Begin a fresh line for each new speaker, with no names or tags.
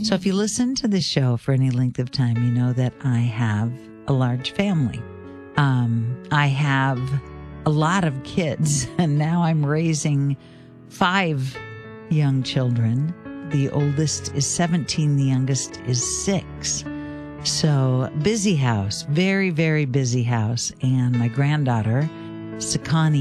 So if you listen to the show for any length of time, you know that I have a large family. I have a lot of kids, and now I'm raising 5 young children. The oldest is 17, the youngest is 6. So busy house, very, very busy house. And my granddaughter, Sakani,